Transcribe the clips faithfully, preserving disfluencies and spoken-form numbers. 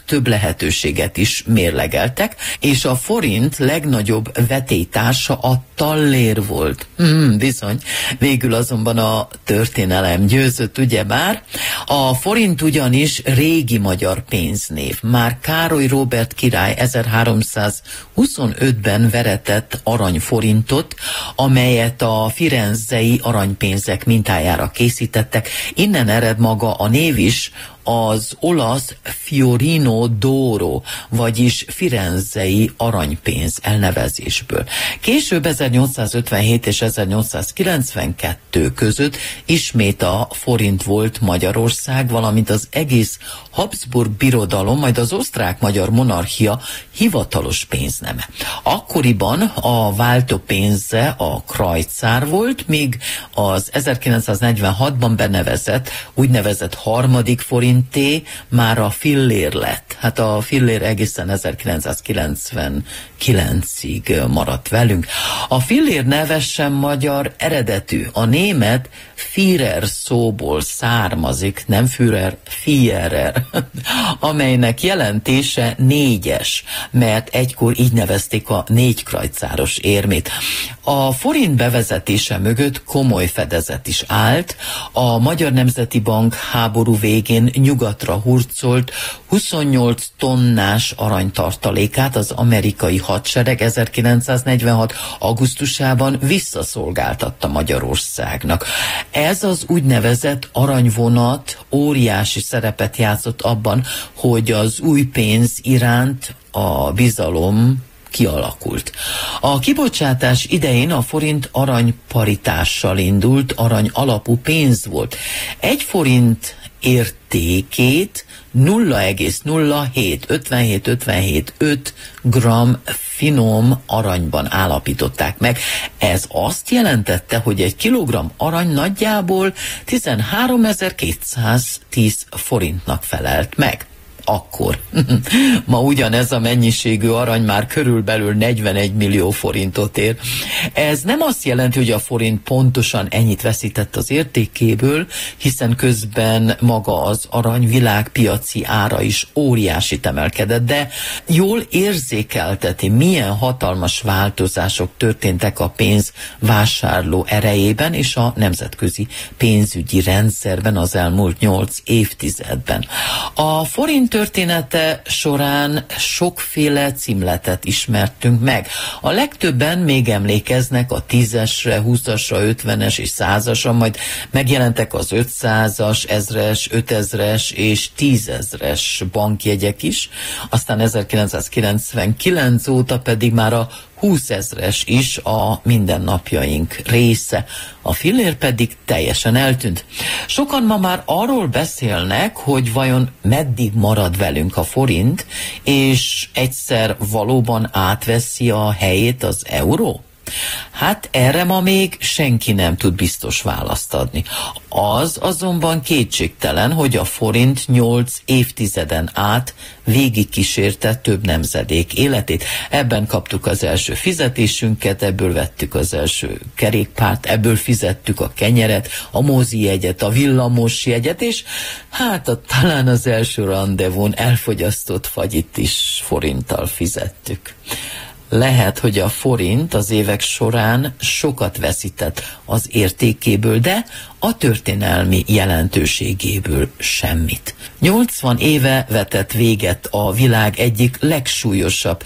több lehetőséget is mérlegeltek, és a forint legnagyobb vetélytársa a tallér volt. Hmm, bizony. Végül azonban a történelem győzött, ugyebár. A forint ugyanis régi magyar pénznév. Már Károly Róbert király ezerháromszázhuszonötben veretett aranyforintot, amelyet a firenzei aranypénzek mintájára készítettek. Innen ered maga a név is, az olasz Fiorino d'Oro, vagyis firenzei aranypénz elnevezésből. Később ezernyolcszázötvenhét és ezernyolcszázkilencvenkettő között ismét a forint volt Magyarország, valamint az egész Habsburg birodalom, majd az osztrák-magyar monarchia hivatalos pénzneme. Akkoriban a váltópénze a krajcár volt, míg az ezerkilencszáznegyvenhatban benevezett, úgynevezett harmadik forint már a fillér lett. Hát a fillér egészen ezerkilencszázkilencvenkilencig maradt velünk. A fillér neve sem magyar eredetű. A német Führer szóból származik, nem Führer, Führer, amelynek jelentése négyes, mert egykor így nevezték a négy krajcáros érmét. A forint bevezetése mögött komoly fedezet is állt. A Magyar Nemzeti Bank háború végén nyugatra hurcolt huszonnyolc tonnás aranytartalékát az amerikai hadsereg ezerkilencszáznegyvenhat augusztusában visszaszolgáltatta Magyarországnak. Ez az úgynevezett aranyvonat óriási szerepet játszott abban, hogy az új pénz iránt a bizalom kialakult. A kibocsátás idején a forint aranyparitással indult, arany alapú pénz volt. Egy forint értékét nulla egész nulla hét ötvenhét ötvenhét öt gramm finom aranyban állapították meg. Ez azt jelentette, hogy egy kilogramm arany nagyjából tizenháromezer-kétszáztíz forintnak felelt meg. Akkor. Ma ugyanez a mennyiségű arany már körülbelül negyvenegy millió forintot ér. Ez nem azt jelenti, hogy a forint pontosan ennyit veszített az értékéből, hiszen közben maga az arany világpiaci ára is óriásit emelkedett, de jól érzékelteti, milyen hatalmas változások történtek a pénz vásárló erejében és a nemzetközi pénzügyi rendszerben az elmúlt nyolc évtizedben. A forint története során sokféle címletet ismertünk meg. A legtöbben még emlékeznek a tízesre, húszasra, ötvenes és százasra, majd megjelentek az ötszázas, ezres, ötezres és tízezres bankjegyek is, aztán ezerkilencszázkilencvenkilenc óta pedig már a húszezres is a mindennapjaink része. A fillér pedig teljesen eltűnt. Sokan ma már arról beszélnek, hogy vajon meddig marad velünk a forint, és egyszer valóban átveszi a helyét az euró? Hát erre ma még senki nem tud biztos választ adni. Az azonban kétségtelen, hogy a forint nyolc évtizeden át végigkísérte több nemzedék életét. Ebben kaptuk az első fizetésünket, ebből vettük az első kerékpárt, ebből fizettük a kenyeret, a mozi jegyet, a villamos jegyet, és hát a, talán az első randevún elfogyasztott fagyit is forinttal fizettük. Lehet, hogy a forint az évek során sokat veszített az értékéből, de a történelmi jelentőségéből semmit. nyolcvan éve vetett véget a világ egyik legsúlyosabb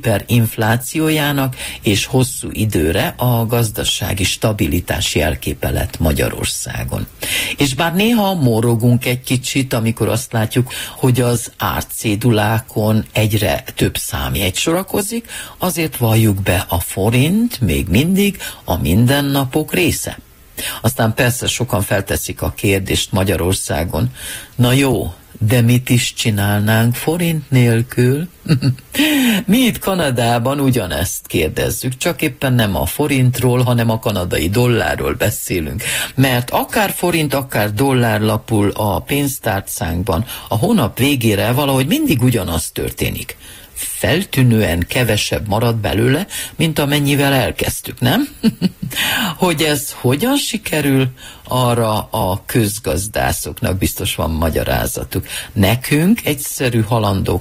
hiperinflációjának, és hosszú időre a gazdasági stabilitás jelképe lett Magyarországon. És bár néha morogunk egy kicsit, amikor azt látjuk, hogy az árcédulákon egyre több számjegy sorakozik, azért valljuk be, a forint még mindig a mindennapok része. Aztán persze sokan felteszik a kérdést Magyarországon, na jó, de mit is csinálnánk forint nélkül? Mi itt Kanadában ugyanezt kérdezzük, csak éppen nem a forintról, hanem a kanadai dollárról beszélünk. Mert akár forint, akár dollár lapul a pénztárcánkban, a hónap végére valahogy mindig ugyanaz történik. Feltűnően kevesebb marad belőle, mint amennyivel elkezdtük, nem? Hogy ez hogyan sikerül, arra a közgazdászoknak biztos van magyarázatuk. Nekünk egyszerű halandók